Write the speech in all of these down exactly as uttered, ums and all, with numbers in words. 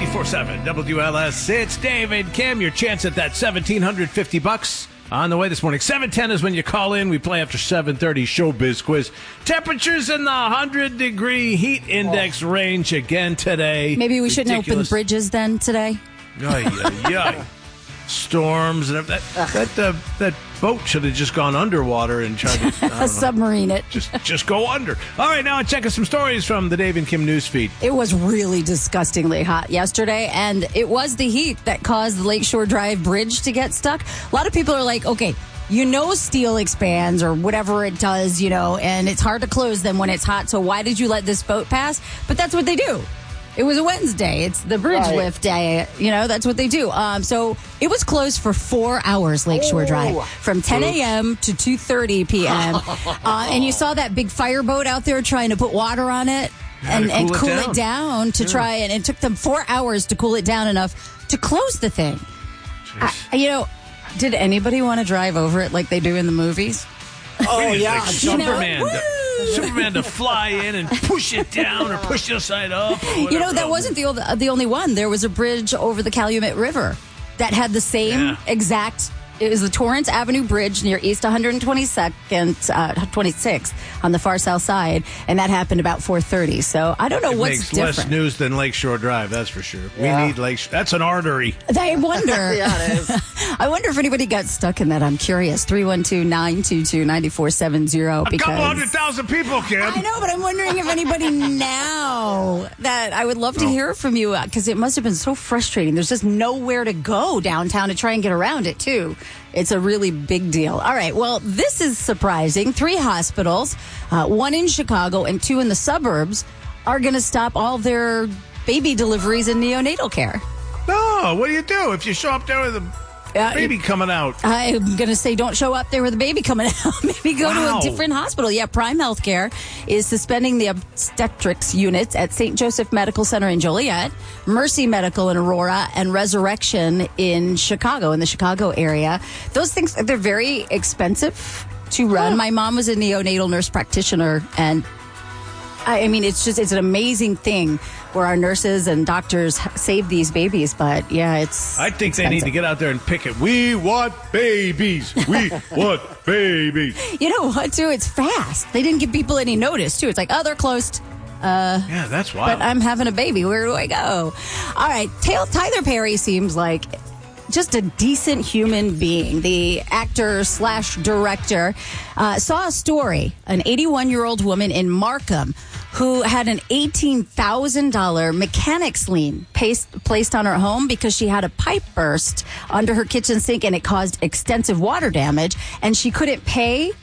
ninety-four point seven W L S. It's Dave and Kim. Your chance at that one thousand seven hundred fifty bucks on the way this morning. seven ten is when you call in. We play after seven thirty Showbiz Quiz. Temperatures in the one hundred degree heat index oh. range again today. Maybe we Ridiculous. shouldn't open bridges then today. Ay, ay, ay. Storms and that that uh, that boat should have just gone underwater and tried to submarine it. Just just go under. All right, now check out some stories from the Dave and Kim newsfeed. It was really disgustingly hot yesterday, and it was the heat that caused the Lakeshore Drive Bridge to get stuck. A lot of people are like, okay, you know steel expands or whatever it does, you know, and it's hard to close them when it's hot, so why did you let this boat pass? But that's what they do. It was a Wednesday. It's the bridge right. lift day. You know, that's what they do. Um, so it was closed for four hours, Lakeshore oh. Drive, from ten a.m. to two thirty p.m. uh, and you saw that big fireboat out there trying to put water on it and, cool, and it cool down. it down to yeah. try. And it took them four hours to cool it down enough to close the thing. I, you know, did anybody want to drive over it like they do in the movies? Oh, yeah. Like Superman. You know, Superman to fly in and push it down or push the side up. Or you know, that wasn't the, old, the only one. There was a bridge over the Calumet River that had the same yeah. exact. It was the Torrance Avenue Bridge near East one hundred twenty-second, uh, twenty-sixth on the far south side, and that happened about four thirty. So I don't know it what's makes different. less news than Lakeshore Drive, that's for sure. Yeah. We need Lakeshore. That's an artery. I wonder. yeah, it is. I wonder if anybody got stuck in that. I'm curious. three one two, nine two two, nine four seven zero. A couple hundred thousand people, Kim. I know, but I'm wondering if anybody now that I would love to oh. hear from you, because it must have been so frustrating. There's just nowhere to go downtown to try and get around it, too. It's a really big deal. All right. Well, this is surprising. Three hospitals, uh, one in Chicago and two in the suburbs, are going to stop all their baby deliveries and neonatal care. No, what do you do if you show up there with a uh, baby coming out? I'm going to say don't show up there with a baby coming out. Maybe go wow. to a different hospital. Yeah, Prime Healthcare is suspending the obstetrics units at Saint Joseph Medical Center in Joliet, Mercy Medical in Aurora, and Resurrection in Chicago, in the Chicago area. Those things, they're very expensive to run. Oh. My mom was a neonatal nurse practitioner, and I mean, it's just, it's an amazing thing where our nurses and doctors save these babies. But yeah, it's I think expensive. They need to get out there and pick it. We want babies. We want babies. You know what, too? It's fast. They didn't give people any notice, too. It's like, oh, they're closed. Uh, yeah, that's wild. But I'm having a baby. Where do I go? All right. Tyler Perry seems like just a decent human being. The actor slash director uh, saw a story, an eighty-one-year-old woman in Markham who had an eighteen thousand dollars mechanics lien placed, placed on her home because she had a pipe burst under her kitchen sink and it caused extensive water damage, and she couldn't pay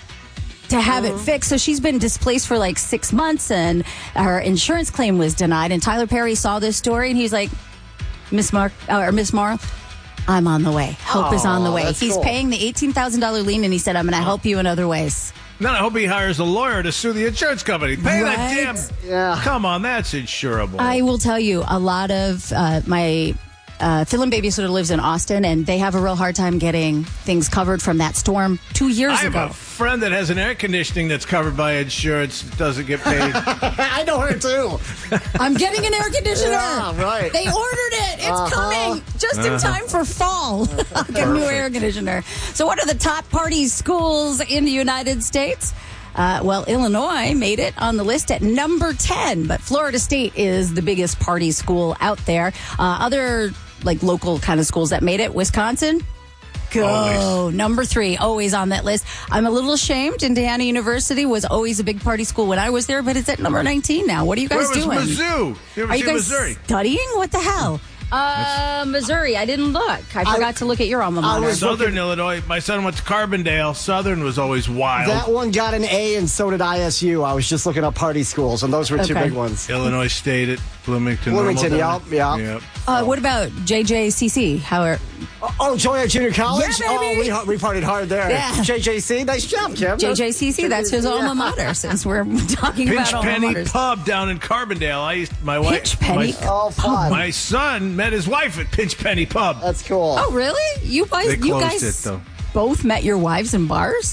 to have it fixed. So she's been displaced for like six months and her insurance claim was denied. And Tyler Perry saw this story and he's like, Miss Mark or Miss Morrow, I'm on the way. Help oh, is on the way. He's cool. paying the eighteen thousand dollars lien and he said, I'm going to help you in other ways. Then I hope he hires a lawyer to sue the insurance company. Pay right? that damn. Yeah. Come on, that's insurable. I will tell you, a lot of uh, my uh, Phil and babysitter lives in Austin, and they have a real hard time getting things covered from that storm two years I have ago. a friend that has an air conditioning that's covered by insurance, doesn't get paid. I know her too. I'm getting an air conditioner. Yeah, right. They ordered it. It's uh-huh. coming just in uh-huh. time for fall. I'll get a new air conditioner. So what are the top party schools in the United States? Uh, well, Illinois made it on the list at number ten, but Florida State is the biggest party school out there. Uh, other like local kind of schools that made it, Wisconsin, go. Always. Number three, always on that list. I'm a little ashamed. Indiana University was always a big party school when I was there, but it's at number nineteen now. What are you guys Where was doing? Mizzou? You ever are you seen guys Missouri? studying? What the hell? Uh, Missouri. I didn't look. I forgot I, to look at your alma mater. Southern looking, Illinois. My son went to Carbondale. Southern was always wild. That one got an A, and so did I S U. I was just looking up party schools, and those were two okay. big ones. Illinois State at Bloomington. Bloomington, yep, yep. yep. Uh, what about J J C C? How are... Oh, oh, Joliet Junior College? Yeah, baby. Oh, we, we partied hard there. Yeah. J J C, nice job, Kim. J J C C, that's his alma mater, since we're talking Pinch about alma Penny maters. Pub down in Carbondale. I used my wife. Pinch Penny? My, oh, fun. my son met his wife at Pinch Penny Pub. That's cool. Oh, really? You guys, They you closed guys it, though. both met your wives in bars?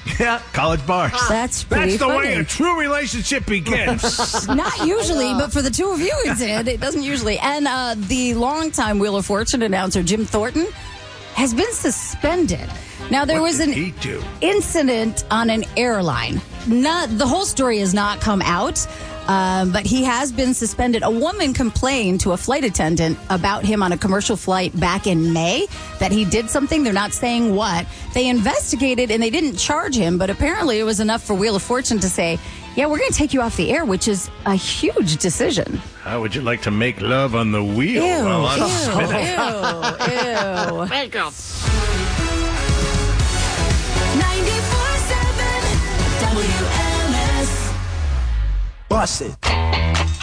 Yeah, college bars. That's pretty That's the funny. way a true relationship begins. Not usually, but for the two of you, it did. It doesn't usually. And uh, the longtime Wheel of Fortune announcer, Jim Thornton, has been suspended. Now, there What was did an he do? incident on an airline. Not the whole story has not come out, um, but he has been suspended. A woman complained to a flight attendant about him on a commercial flight back in May that he did something. They're not saying what. They investigated and they didn't charge him, but apparently it was enough for Wheel of Fortune to say, yeah, we're going to take you off the air, which is a huge decision. How would you like to make love on the wheel? Ew, while I'm ew, spinning? ew, ew. Makeup. ninety-four seven W M S. Bust it.